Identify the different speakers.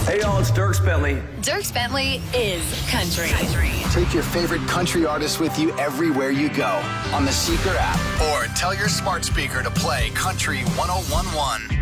Speaker 1: Hey, y'all, it's Dierks Bentley.
Speaker 2: Dierks Bentley is country.
Speaker 3: Take your favorite country artist with you everywhere you go on the Seeker app or tell your smart speaker to play Country 101.1.